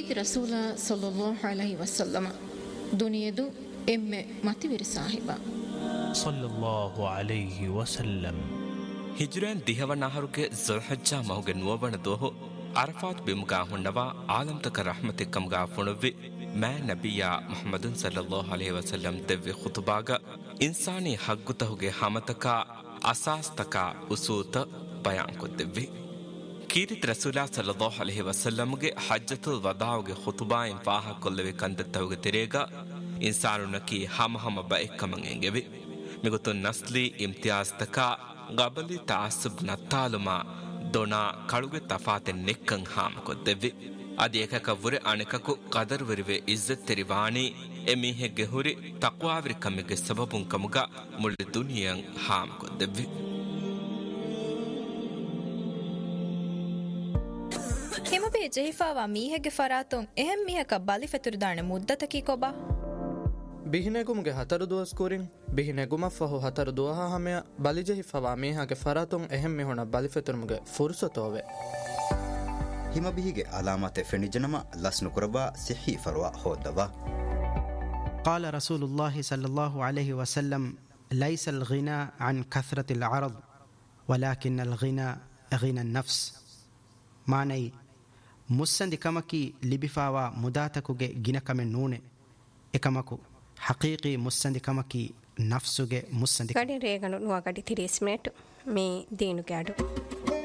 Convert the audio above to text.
ಕೀರಿತಿ ರಸೂಲ ಸಲ್ಲಲ್ಲಾಹು ಅಲೈಹಿ ವಸಲ್ಲಮ ದುನಿಯದು ಎಮ್ಮೆ ಮತಿವಿರಿ ಸಾಹಿಬ ಸಲ್ಲಲ್ಲಾಹು ಅಲೈಹಿ ವಸಲ್ಲಂ ಹಿಜ್ರಾನ್ ದಿಹವನಾಹರುಗೆ ಜುಲ್ಹಜ್ಜಾ ಮಹುಗೆ ನುವವಣ ದೋಹು ಅರಫಾತ್ ಬಿಮ್ಗಾ ಹುಣ್ಣವ ಆಲಂತಕ ರಹಮತಿಕ್ಕಂಗಾ ಫುಣುವ್ವಿ ಮෑ ನಬಿಯ ಮುಹಮ್ಮದುನ್ ಸಲ್ಲಲ್ಲಾಹು ಅಲೈಹಿ ವಸಲ್ಲಂ ದೆವ್ವಿ ಖುತುಬಾಗ ಇನ್ಸಾನಿ ಹಗ್ಗುತಹುಗೆ ಹಮತಕ ಅಸಾಸ್ತಕ ಉಸೂತ ಬಯಾನ್ ಕೊದ್ದೆವ್ವಿ ಕೀರಿತ್ ರಸೂಲಾ ಸಲ್ಲಲ್ಲಾಹು ಅಲೈಹಿ ವಸಲ್ಲಂಗೆ ಹಜ್ಜತುಲ್ ವದಾವುಗೆ ಖುತುಬಾಯಿನ್ ಫಾಹ ಕೊಲ್ಲವಿ ಕಂದತ್ತಹುಗೆ ತಿರೇಗ ಇನ್ಸಾನುನಕಿ ಹಮ ಬೈಕ್ಕಮಂ ಎಂಗೆವಿ ಮಿಗುತುನ್ ನಸ್ಲಿ ಇಮ್ತಿಯಾಸ್ತಕ ಗಬಲಿ ತಾಸುಬ್ ನತ್ತಾಲುಮಾ ದೊಣಾ ಕಳುಗೆ ತಫಾತೆನ್ ನೆಕ್ಕಂ ಹಾಮ ಕೊದ್ದೆವ್ವಿ ಅದಿ ಏಕಕವ್ವುರೆ ಅಣೆಕಕು ಕದರ್ವರಿವೆ ಇಜ್ಜತ್ ತೆರಿವಾಣಿ ಎಮೀಹೆಗ್ಗೆ ಹುರಿ ತಕ್ವಾವಿರಿ ಕಮ್ಮಿಗೆ ಸಬಬುಂ ಕಮುಗ ಮುಳ್ಳಿ ದುನಿಯಂ ಹಾಮ ಕೊದ್ದೆವ್ವಿ ಹಿಮಬಿ ಜಹಿಫಾವಾ ಮೀಹೆಗೆ ಫರಾತೊಂ ಎಹೆಂ ಮೀಹಕ ಬಲಿ ಫೆತುರಿದಾಣೆ ಮುದ್ದತಕಿ ಕೊಬಾ ಬಿಹಿನೆಗುಮ್ಗೆ ಹತರು ದುವಸ್ ಕೂರಿಂ ಬಿಹಿನೆಗುಮಫಹು ಹತರು ದುವಹ ಹಮೆಯ ಬಲಿಜಹಿಫವಾ ಮೀಹಾಗೆ ಫರಾತೊಂ ಎಹೆಂ ಮಿಹುಣ ಬಲಿಫೆತುರುಮ್ಗೆ ಫುರ್ಸತೋವೆ ಹಿಮಬಿಹಿಗೆ ಅಲಾಮತೆ ಫೆಣಿಜನಮ ಲಸ್ನು ಕುರಬಾ ಸಿಹಿ ಫರ್ವಾ ಹೋದವಾ قال رسول الله صلى الله عليه وسلم ليس الغنى عن كثرة العرض ولكن الغنى غنى النفس معني ಮುಸ್ಸಂದಿ ಕಮಕಿ ಲಿಬಿಫಾವಾ ಮುದಾತಕುಗೆ ಗಿನಕಮೆ ನೂನೆ ಎಕಮಕು ಹಕೀಕಿ ಮುಸ್ಸಂದಿ ಕಮಕಿ ನಫ್ಸುಗೆ ಮುಸ್ಸಂದಿ ಗಡಿ ರೇಗನು ನುವಗಡಿ 30 ಮಿನಿಟ್ ಮೇ ದೇನುಗೆ ಅಡು